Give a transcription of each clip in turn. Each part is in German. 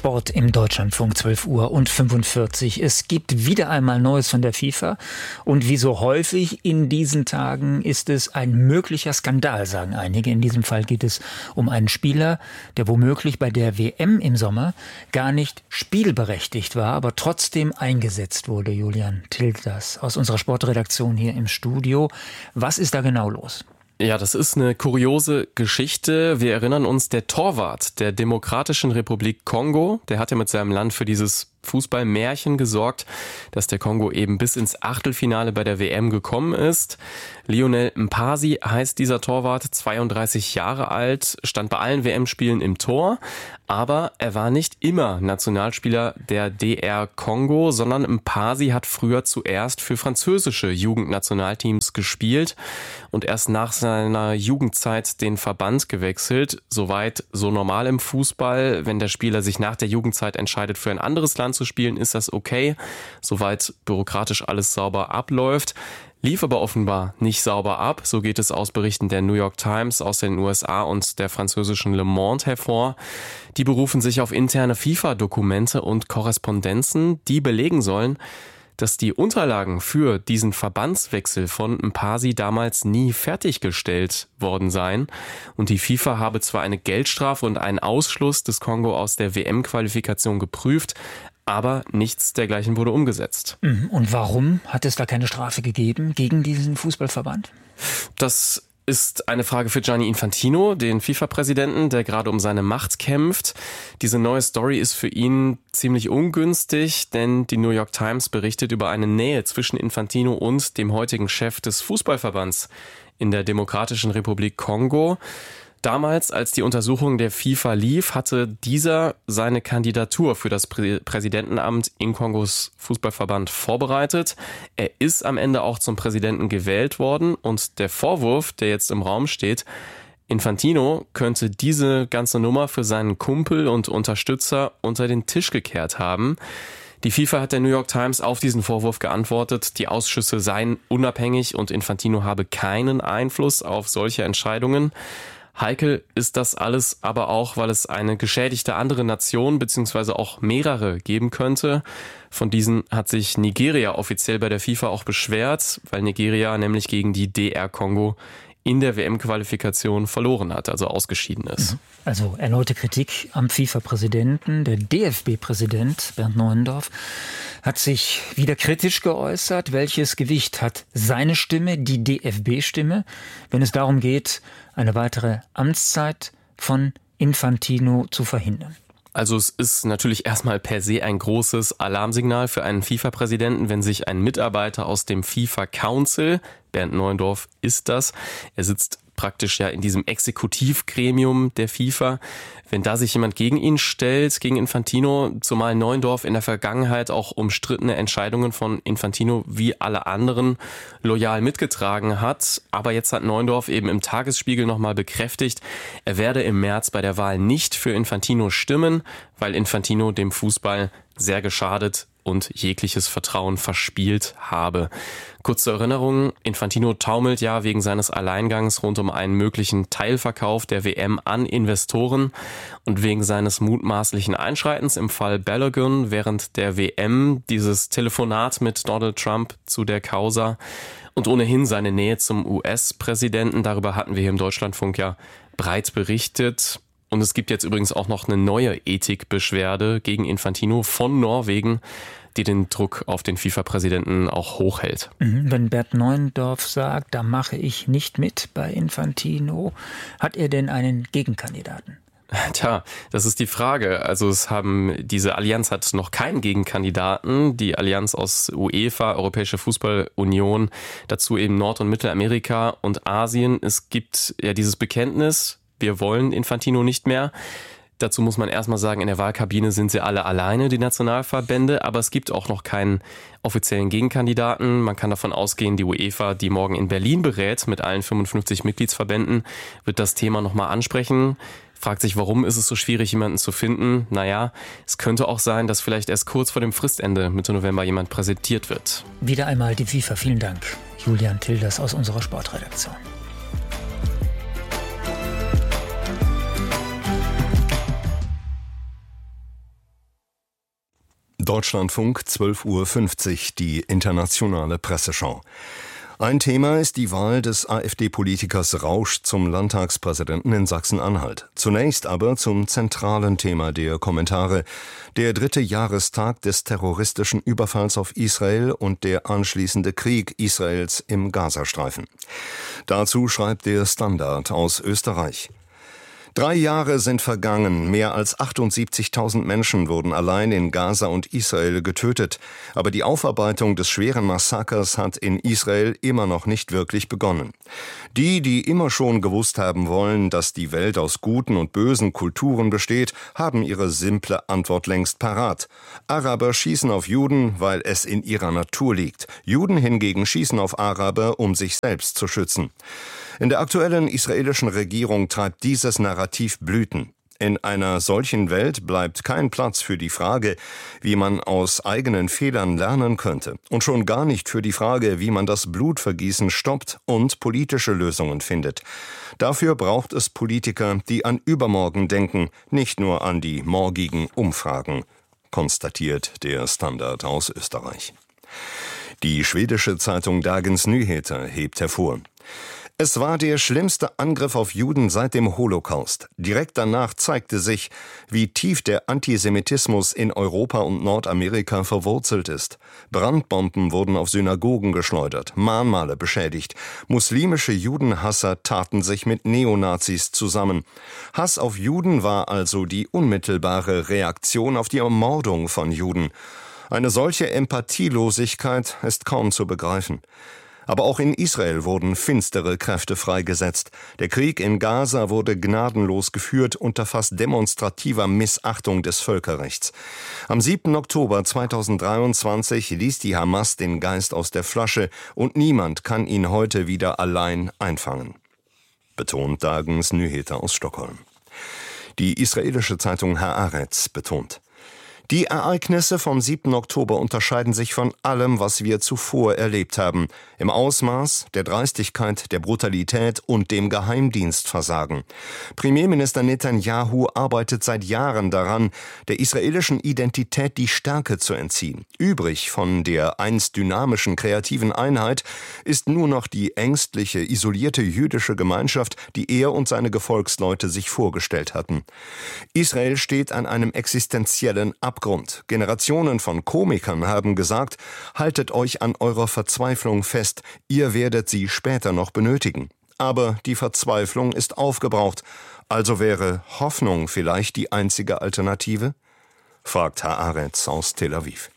Sport im Deutschlandfunk, 12:45 Uhr. Es gibt wieder einmal Neues von der FIFA. Und wie so häufig in diesen Tagen ist es ein möglicher Skandal, sagen einige. In diesem Fall geht es um einen Spieler, der womöglich bei der WM im Sommer gar nicht spielberechtigt war, aber trotzdem eingesetzt wurde. Julian Tildas aus unserer Sportredaktion hier im Studio. Was ist da genau los? Ja, das ist eine kuriose Geschichte. Wir erinnern uns, der Torwart der Demokratischen Republik Kongo, der hat ja mit seinem Land für dieses Fußballmärchen gesorgt, dass der Kongo eben bis ins Achtelfinale bei der WM gekommen ist. Lionel Mpasi heißt dieser Torwart, 32 Jahre alt, stand bei allen WM-Spielen im Tor, aber er war nicht immer Nationalspieler der DR Kongo, sondern Mpasi hat früher zuerst für französische Jugendnationalteams gespielt und erst nach seiner Jugendzeit den Verband gewechselt. Soweit so normal im Fußball. Wenn der Spieler sich nach der Jugendzeit entscheidet, für ein anderes Land zu spielen, ist das okay, soweit bürokratisch alles sauber abläuft. Lief aber offenbar nicht sauber ab. So geht es aus Berichten der New York Times aus den USA und der französischen Le Monde hervor. Die berufen sich auf interne FIFA-Dokumente und Korrespondenzen, die belegen sollen, dass die Unterlagen für diesen Verbandswechsel von Mpasi damals nie fertiggestellt worden seien. Und die FIFA habe zwar eine Geldstrafe und einen Ausschluss des Kongo aus der WM-Qualifikation geprüft, aber nichts dergleichen wurde umgesetzt. Und warum hat es da keine Strafe gegeben gegen diesen Fußballverband? Das ist eine Frage für Gianni Infantino, den FIFA-Präsidenten, der gerade um seine Macht kämpft. Diese neue Story ist für ihn ziemlich ungünstig, denn die New York Times berichtet über eine Nähe zwischen Infantino und dem heutigen Chef des Fußballverbands in der Demokratischen Republik Kongo. Damals, als die Untersuchung der FIFA lief, hatte dieser seine Kandidatur für das Präsidentenamt in Kongos Fußballverband vorbereitet. Er ist am Ende auch zum Präsidenten gewählt worden und der Vorwurf, der jetzt im Raum steht, Infantino könnte diese ganze Nummer für seinen Kumpel und Unterstützer unter den Tisch gekehrt haben. Die FIFA hat der New York Times auf diesen Vorwurf geantwortet, die Ausschüsse seien unabhängig und Infantino habe keinen Einfluss auf solche Entscheidungen. Heikel ist das alles aber auch, weil es eine geschädigte andere Nation bzw. auch mehrere geben könnte. Von diesen hat sich Nigeria offiziell bei der FIFA auch beschwert, weil Nigeria nämlich gegen die DR Kongo in der WM-Qualifikation verloren hat, also ausgeschieden ist. Also erneute Kritik am FIFA-Präsidenten. Der DFB-Präsident Bernd Neuendorf hat sich wieder kritisch geäußert. Welches Gewicht hat seine Stimme, die DFB-Stimme, wenn es darum geht, eine weitere Amtszeit von Infantino zu verhindern? Also es ist natürlich erstmal per se ein großes Alarmsignal für einen FIFA-Präsidenten, wenn sich ein Mitarbeiter aus dem FIFA-Council, Bernd Neuendorf ist das, er sitzt praktisch ja in diesem Exekutivgremium der FIFA, wenn da sich jemand gegen ihn stellt, gegen Infantino, zumal Neuendorf in der Vergangenheit auch umstrittene Entscheidungen von Infantino wie alle anderen loyal mitgetragen hat. Aber jetzt hat Neuendorf eben im Tagesspiegel nochmal bekräftigt, er werde im März bei der Wahl nicht für Infantino stimmen, weil Infantino dem Fußball sehr geschadet und jegliches Vertrauen verspielt habe. Kurz zur Erinnerung, Infantino taumelt ja wegen seines Alleingangs rund um einen möglichen Teilverkauf der WM an Investoren und wegen seines mutmaßlichen Einschreitens im Fall Balogun während der WM, dieses Telefonat mit Donald Trump zu der Causa und ohnehin seine Nähe zum US-Präsidenten, darüber hatten wir hier im Deutschlandfunk ja breit berichtet. Und es gibt jetzt übrigens auch noch eine neue Ethikbeschwerde gegen Infantino von Norwegen, die den Druck auf den FIFA-Präsidenten auch hochhält. Wenn Bernd Neuendorf sagt, da mache ich nicht mit bei Infantino, hat er denn einen Gegenkandidaten? Tja, das ist die Frage. Also diese Allianz hat noch keinen Gegenkandidaten. Die Allianz aus UEFA, Europäische Fußballunion, dazu eben Nord- und Mittelamerika und Asien. Es gibt ja dieses Bekenntnis, wir wollen Infantino nicht mehr. Dazu muss man erstmal sagen, in der Wahlkabine sind sie alle alleine, die Nationalverbände, aber es gibt auch noch keinen offiziellen Gegenkandidaten. Man kann davon ausgehen, die UEFA, die morgen in Berlin berät mit allen 55 Mitgliedsverbänden, wird das Thema nochmal ansprechen. Fragt sich, warum ist es so schwierig, jemanden zu finden? Naja, es könnte auch sein, dass vielleicht erst kurz vor dem Fristende Mitte November jemand präsentiert wird. Wieder einmal die FIFA. Vielen Dank, Julian Tildas aus unserer Sportredaktion. Deutschlandfunk 12:50 Uhr, die internationale Presseschau. Ein Thema ist die Wahl des AfD-Politikers Rausch zum Landtagspräsidenten in Sachsen-Anhalt. Zunächst aber zum zentralen Thema der Kommentare: der 3. Jahrestag des terroristischen Überfalls auf Israel und der anschließende Krieg Israels im Gazastreifen. Dazu schreibt der Standard aus Österreich: 3 Jahre sind vergangen, mehr als 78.000 Menschen wurden allein in Gaza und Israel getötet. Aber die Aufarbeitung des schweren Massakers hat in Israel immer noch nicht wirklich begonnen. Die immer schon gewusst haben wollen, dass die Welt aus guten und bösen Kulturen besteht, haben ihre simple Antwort längst parat. Araber schießen auf Juden, weil es in ihrer Natur liegt. Juden hingegen schießen auf Araber, um sich selbst zu schützen. In der aktuellen israelischen Regierung treibt dieses Narrativ Blüten. In einer solchen Welt bleibt kein Platz für die Frage, wie man aus eigenen Fehlern lernen könnte. Und schon gar nicht für die Frage, wie man das Blutvergießen stoppt und politische Lösungen findet. Dafür braucht es Politiker, die an übermorgen denken, nicht nur an die morgigen Umfragen, konstatiert der Standard aus Österreich. Die schwedische Zeitung Dagens Nyheter hebt hervor: Es war der schlimmste Angriff auf Juden seit dem Holocaust. Direkt danach zeigte sich, wie tief der Antisemitismus in Europa und Nordamerika verwurzelt ist. Brandbomben wurden auf Synagogen geschleudert, Mahnmale beschädigt. Muslimische Judenhasser taten sich mit Neonazis zusammen. Hass auf Juden war also die unmittelbare Reaktion auf die Ermordung von Juden. Eine solche Empathielosigkeit ist kaum zu begreifen. Aber auch in Israel wurden finstere Kräfte freigesetzt. Der Krieg in Gaza wurde gnadenlos geführt unter fast demonstrativer Missachtung des Völkerrechts. Am 7. Oktober 2023 ließ die Hamas den Geist aus der Flasche und niemand kann ihn heute wieder allein einfangen, betont Dagens Nyheter aus Stockholm. Die israelische Zeitung Haaretz betont: Die Ereignisse vom 7. Oktober unterscheiden sich von allem, was wir zuvor erlebt haben, im Ausmaß, der Dreistigkeit, der Brutalität und dem Geheimdienstversagen. Premierminister Netanyahu arbeitet seit Jahren daran, der israelischen Identität die Stärke zu entziehen. Übrig von der einst dynamischen, kreativen Einheit ist nur noch die ängstliche, isolierte jüdische Gemeinschaft, die er und seine Gefolgsleute sich vorgestellt hatten. Israel steht an einem existenziellen Abgrund. Generationen von Komikern haben gesagt: Haltet euch an eurer Verzweiflung fest, ihr werdet sie später noch benötigen. Aber die Verzweiflung ist aufgebraucht. Also wäre Hoffnung vielleicht die einzige Alternative? Fragt Haaretz aus Tel Aviv.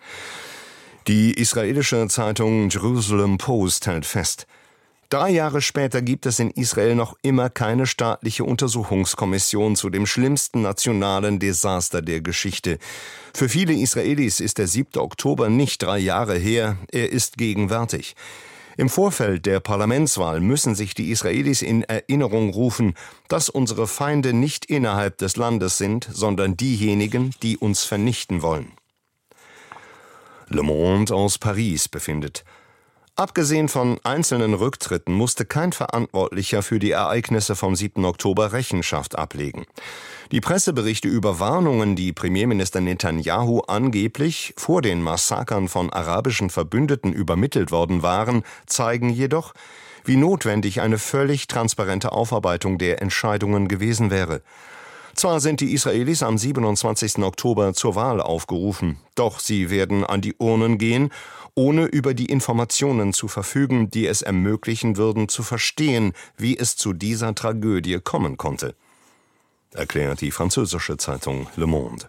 Die israelische Zeitung Jerusalem Post hält fest: 3 Jahre später gibt es in Israel noch immer keine staatliche Untersuchungskommission zu dem schlimmsten nationalen Desaster der Geschichte. Für viele Israelis ist der 7. Oktober nicht 3 Jahre her, er ist gegenwärtig. Im Vorfeld der Parlamentswahl müssen sich die Israelis in Erinnerung rufen, dass unsere Feinde nicht innerhalb des Landes sind, sondern diejenigen, die uns vernichten wollen. Le Monde aus Paris befindet: Abgesehen von einzelnen Rücktritten musste kein Verantwortlicher für die Ereignisse vom 7. Oktober Rechenschaft ablegen. Die Presseberichte über Warnungen, die Premierminister Netanyahu angeblich vor den Massakern von arabischen Verbündeten übermittelt worden waren, zeigen jedoch, wie notwendig eine völlig transparente Aufarbeitung der Entscheidungen gewesen wäre. Zwar sind die Israelis am 27. Oktober zur Wahl aufgerufen, doch sie werden an die Urnen gehen, ohne über die Informationen zu verfügen, die es ermöglichen würden, zu verstehen, wie es zu dieser Tragödie kommen konnte, erklärt die französische Zeitung Le Monde.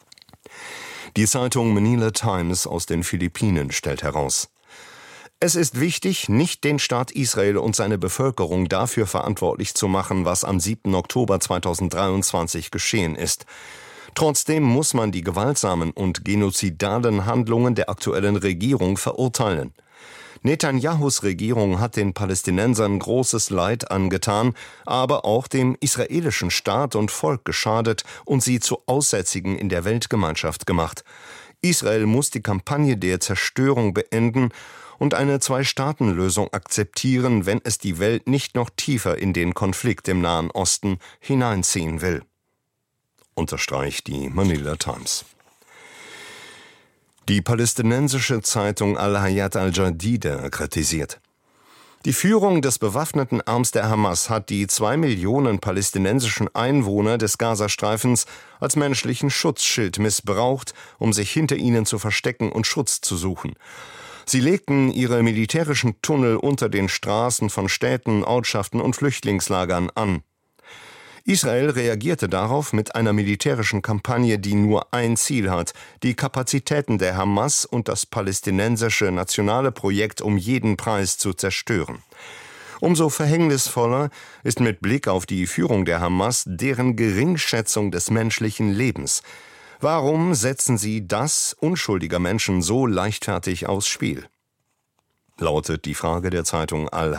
Die Zeitung Manila Times aus den Philippinen stellt heraus: Es ist wichtig, nicht den Staat Israel und seine Bevölkerung dafür verantwortlich zu machen, was am 7. Oktober 2023 geschehen ist. Trotzdem muss man die gewaltsamen und genozidalen Handlungen der aktuellen Regierung verurteilen. Netanyahus Regierung hat den Palästinensern großes Leid angetan, aber auch dem israelischen Staat und Volk geschadet und sie zu Aussätzigen in der Weltgemeinschaft gemacht. Israel muss die Kampagne der Zerstörung beenden und eine Zwei-Staaten-Lösung akzeptieren, wenn es die Welt nicht noch tiefer in den Konflikt im Nahen Osten hineinziehen will, unterstreicht die Manila Times. Die palästinensische Zeitung Al-Hayat al-Jadida kritisiert: Die Führung des bewaffneten Arms der Hamas hat die 2 Millionen palästinensischen Einwohner des Gazastreifens als menschlichen Schutzschild missbraucht, um sich hinter ihnen zu verstecken und Schutz zu suchen. Sie legten ihre militärischen Tunnel unter den Straßen von Städten, Ortschaften und Flüchtlingslagern an. Israel reagierte darauf mit einer militärischen Kampagne, die nur ein Ziel hat: die Kapazitäten der Hamas und das palästinensische nationale Projekt um jeden Preis zu zerstören. Umso verhängnisvoller ist mit Blick auf die Führung der Hamas deren Geringschätzung des menschlichen Lebens. Warum setzen sie das unschuldiger Menschen so leichtfertig aufs Spiel? Lautet die Frage der Zeitung Al